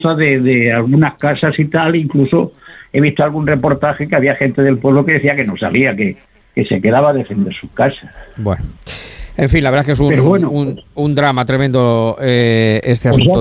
de algunas casas y tal. Incluso he visto algún reportaje que había gente del pueblo que decía que no salía, que se quedaba a defender sus casas. Bueno, en fin, la verdad es que es un drama tremendo este asunto.